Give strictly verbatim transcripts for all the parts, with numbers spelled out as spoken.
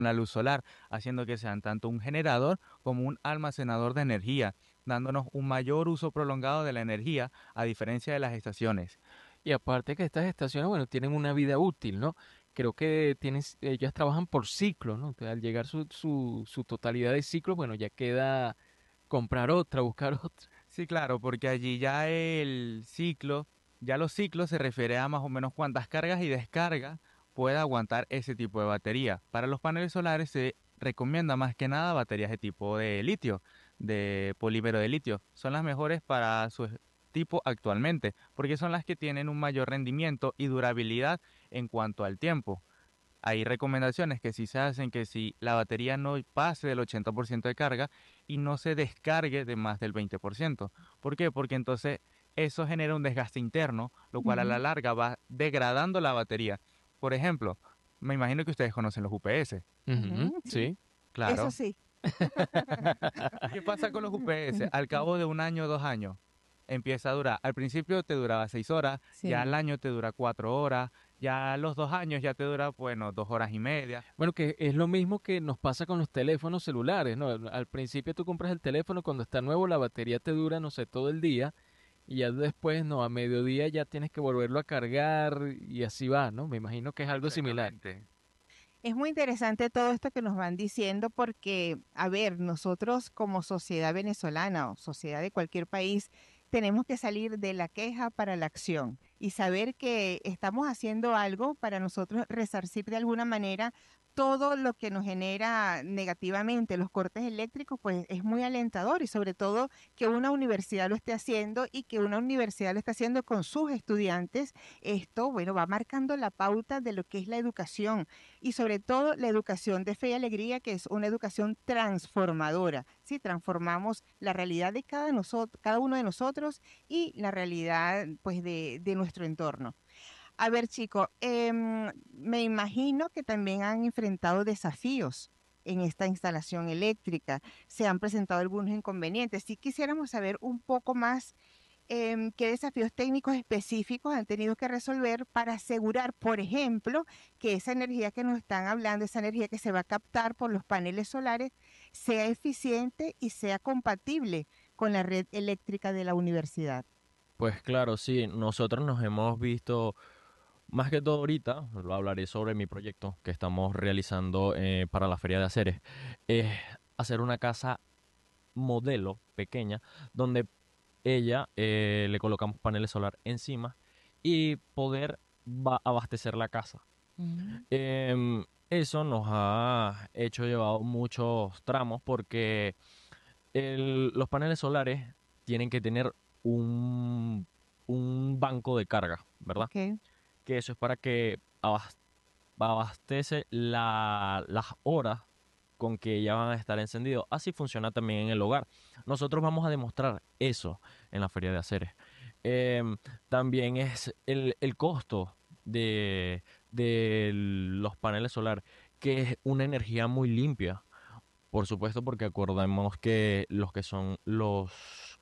la luz solar, haciendo que sean tanto un generador como un almacenador de energía, dándonos un mayor uso prolongado de la energía, a diferencia de las estaciones. Y aparte que estas estaciones, bueno, tienen una vida útil, ¿no? Creo que tienen, ellas trabajan por ciclos, ¿no? Entonces, al llegar su, su, su totalidad de ciclos, bueno, ya queda comprar otra, buscar otra. Sí, claro, porque allí ya el ciclo, ya los ciclos se refiere a más o menos cuántas cargas y descargas puede aguantar ese tipo de batería. Para los paneles solares se recomienda más que nada baterías de tipo de litio, de polímero de litio. Son las mejores para su tipo actualmente, porque son las que tienen un mayor rendimiento y durabilidad en cuanto al tiempo. Hay recomendaciones que sí se hacen que si la batería no pase del ochenta por ciento de carga y no se descargue de más del veinte por ciento. ¿Por qué? Porque entonces eso genera un desgaste interno, lo cual a la Ujú, larga va degradando la batería. Por ejemplo, me imagino que ustedes conocen los U P S. Ujú, ujú, sí, sí. eso Claro. sí. ¿Qué pasa con los U P S? Al cabo de un año o dos años, empieza a durar. Al principio te duraba seis horas, ya al Sí. año te dura cuatro horas, ya a los dos años ya te dura, bueno, dos horas y media. Bueno, que es lo mismo que nos pasa con los teléfonos celulares, ¿no? Al principio tú compras el teléfono, cuando está nuevo la batería te dura, no sé, todo el día, y ya después, no, a mediodía ya tienes que volverlo a cargar y así va, ¿no? Me imagino que es algo similar. Exactamente. Es muy interesante todo esto que nos van diciendo porque, a ver, nosotros como sociedad venezolana o sociedad de cualquier país, tenemos que salir de la queja para la acción y saber que estamos haciendo algo para nosotros resarcir de alguna manera todo lo que nos genera negativamente los cortes eléctricos, pues es muy alentador y sobre todo que una universidad lo esté haciendo y que una universidad lo esté haciendo con sus estudiantes. Esto, bueno, va marcando la pauta de lo que es la educación y sobre todo la educación de fe y alegría, que es una educación transformadora. Sí, transformamos la realidad de cada, nosotros, cada uno de nosotros y la realidad pues de, de nuestro entorno. A ver, chicos, eh, me imagino que también han enfrentado desafíos en esta instalación eléctrica. Se han presentado algunos inconvenientes. Si quisiéramos saber un poco más em, qué desafíos técnicos específicos han tenido que resolver para asegurar, por ejemplo, que esa energía que nos están hablando, esa energía que se va a captar por los paneles solares, sea eficiente y sea compatible con la red eléctrica de la universidad. Pues claro, sí, nosotros nos hemos visto, más que todo ahorita, lo hablaré sobre mi proyecto que estamos realizando eh, para la Feria de Aceres, es hacer una casa modelo pequeña donde ella eh, le colocamos paneles solar encima y poder va- abastecer la casa. Ujú. Em, eso nos ha hecho llevado muchos tramos porque el- los paneles solares tienen que tener un, un banco de carga, ¿verdad? Ok, Que eso es para que abas- abastece la- las horas con que ya van a estar encendidos. Así funciona también en el hogar. Nosotros vamos a demostrar eso en la feria de Aceres. Em, También es el, el costo de, de los paneles solares, que es una energía muy limpia. Por supuesto, porque acordemos que los que son los,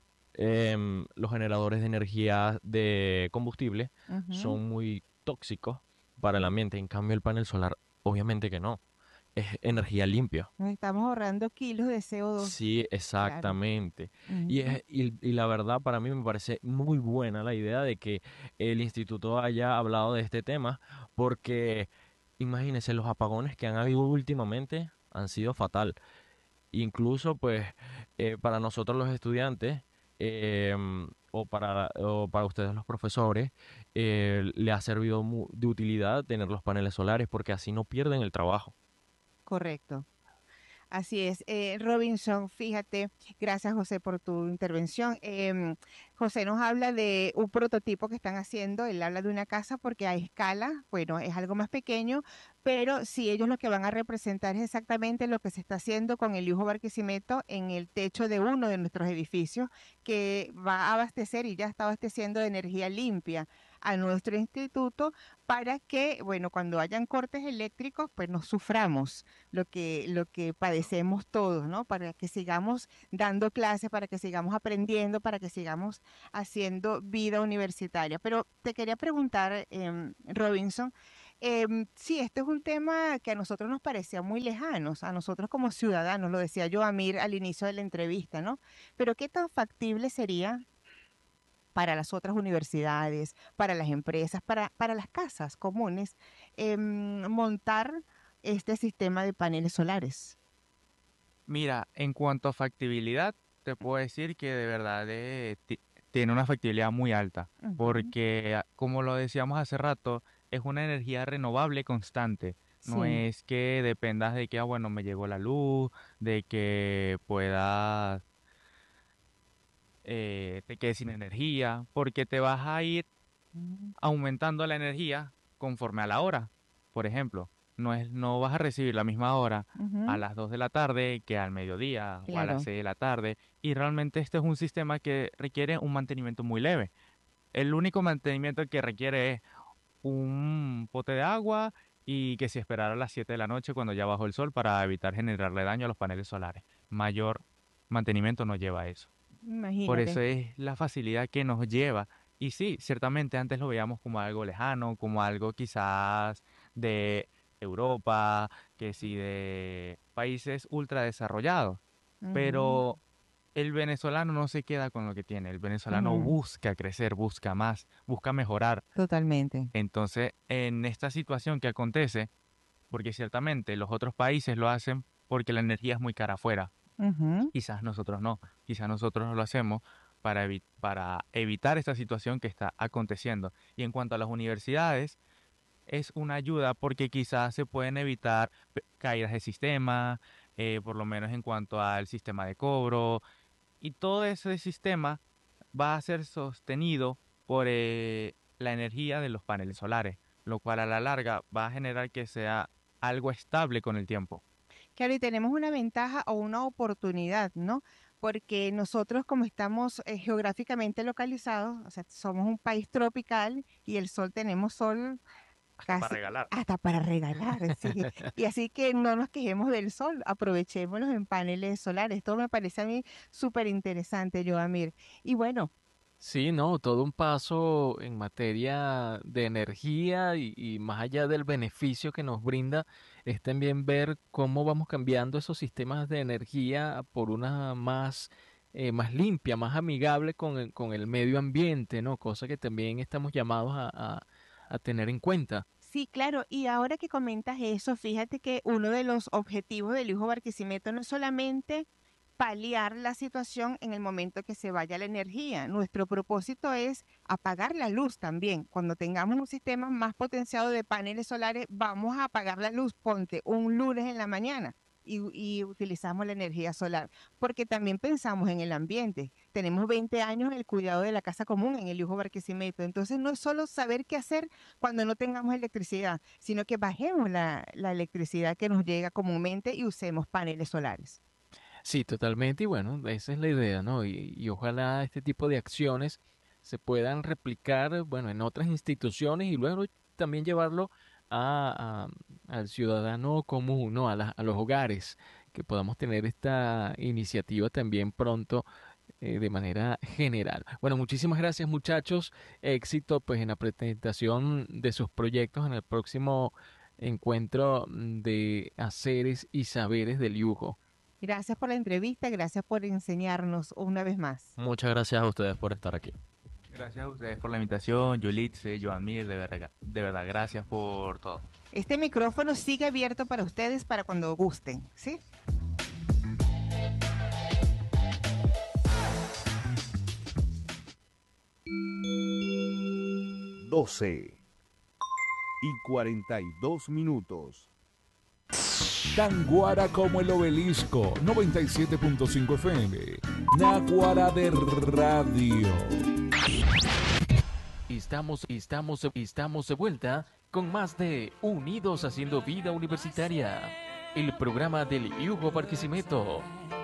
em, los generadores de energía de combustible ujú. son muy tóxicos para el ambiente. En cambio, el panel solar, obviamente que no. Es energía limpia. Nos estamos ahorrando kilos de C O dos, Sí, claro. exactamente. Y, Ujú. es- y, y la verdad, para mí me parece muy buena la idea de que el instituto haya hablado de este tema, porque imagínense, los apagones que han habido últimamente han sido fatal. Incluso, pues, eh, para nosotros los estudiantes, eh, o para, o para ustedes los profesores, eh, le ha servido mu- de utilidad tener los paneles solares, porque así no pierden el trabajo. Correcto. Así es. Eh, Robinson, fíjate, gracias José por tu intervención. Em, José nos habla de un prototipo que están haciendo, él habla de una casa porque a escala, bueno, es algo más pequeño, pero sí ellos lo que van a representar es exactamente lo que se está haciendo con el Lujo Barquisimeto en el techo de uno de nuestros edificios, que va a abastecer y ya está abasteciendo de energía limpia a nuestro instituto para que, bueno, cuando hayan cortes eléctricos, pues no suframos lo que, lo que padecemos todos, ¿no? Para que sigamos dando clases, para que sigamos aprendiendo, para que sigamos haciendo vida universitaria. Pero te quería preguntar, em, Robinson, Em, sí, este es un tema que a nosotros nos parecía muy lejano, a nosotros como ciudadanos, lo decía yo, Amir, al inicio de la entrevista, ¿no? Pero ¿qué tan factible sería para las otras universidades, para las empresas, para, para las casas comunes, em, montar este sistema de paneles solares? Mira, en cuanto a factibilidad, te puedo decir que de verdad eh, ti- tiene una factibilidad muy alta, Ujú. porque ah, como lo decíamos hace rato, es una energía renovable constante. No Sí. es que dependas de que, ah, bueno, me llegó la luz, de que puedas, eh, te quedes sin energía, porque te vas a ir Mm. aumentando la energía conforme a la hora. Por ejemplo, no es, no vas a recibir la misma hora a Ujú. las dos de la tarde que al mediodía o a las Claro. seis de la tarde. Y realmente este es un sistema que requiere un mantenimiento muy leve. El único mantenimiento que requiere es un pote de agua y que se esperara a las siete de la noche cuando ya bajó el sol para evitar generarle daño a los paneles solares. Mayor mantenimiento no lleva eso. Por Imagínate. eso es la facilidad que nos lleva. Y sí, ciertamente antes lo veíamos como algo lejano, como algo quizás de Europa, que sí de países ultra desarrollados. Ujú. Pero el venezolano no se queda con lo que tiene. El venezolano Ujú. busca crecer, busca más, busca mejorar. Totalmente. Entonces, en esta situación que acontece, porque ciertamente los otros países lo hacen porque la energía es muy cara afuera. Ujú. Quizás nosotros no, quizás nosotros no lo hacemos para, evi- para evitar esta situación que está aconteciendo. Y en cuanto a las universidades, es una ayuda porque quizás se pueden evitar pe- caídas de sistema, eh, por lo menos en cuanto al sistema de cobro, y todo ese sistema va a ser sostenido por eh, la energía de los paneles solares, lo cual a la larga va a generar que sea algo estable con el tiempo. Claro, y tenemos una ventaja o una oportunidad, ¿no? Porque nosotros como estamos eh, geográficamente localizados, o sea, somos un país tropical y el sol, tenemos sol Hasta para casi regalar. hasta para regalar, sí. Y así que no nos quejemos del sol, aprovechémoslos en paneles solares. Esto me parece a mí súper interesante, Joamir. Y bueno, Sí, no, todo un paso en materia de energía y, y más allá del beneficio que nos brinda, es también ver cómo vamos cambiando esos sistemas de energía por una más, eh, más limpia, más amigable con el, con el medio ambiente, ¿no? Cosa que también estamos llamados a, a, a tener en cuenta. sí, claro, y ahora que comentas eso, fíjate que uno de los objetivos del hijo Barquisimeto no es solamente paliar la situación en el momento que se vaya la energía. Nuestro propósito es apagar la luz también. Cuando tengamos un sistema más potenciado de paneles solares, vamos a apagar la luz, ponte un lunes en la mañana. Y, y utilizamos la energía solar, porque también pensamos en el ambiente. Tenemos veinte años en el cuidado de la casa común, en el hijo Barquisimeto. Entonces, no es solo saber qué hacer cuando no tengamos electricidad, sino que bajemos la, la electricidad que nos llega comúnmente y usemos paneles solares. Sí, totalmente, y bueno, esa es la idea, ¿no? Y, y ojalá este tipo de acciones se puedan replicar, bueno, en otras instituciones y luego también llevarlo a, a- al ciudadano común, ¿no? A, la- a los hogares, que podamos tener esta iniciativa también pronto eh, de manera general. Bueno, muchísimas gracias muchachos, éxito pues en la presentación de sus proyectos en el próximo encuentro mm, de haceres y saberes del yugo. Gracias por la entrevista, gracias por enseñarnos una vez más. Muchas gracias a ustedes por estar aquí. Gracias a ustedes por la invitación, Yulitze, Joanmir, de verdad, de verdad, gracias por todo. Este micrófono sigue abierto para ustedes para cuando gusten, ¿sí? doce y cuarenta y dos minutos. Tan guara como el obelisco, noventa y siete punto cinco F M. Naguara de Radio. Estamos, estamos, estamos de vuelta con más de Unidos Haciendo Vida Universitaria, el programa del Hugo Barquisimeto.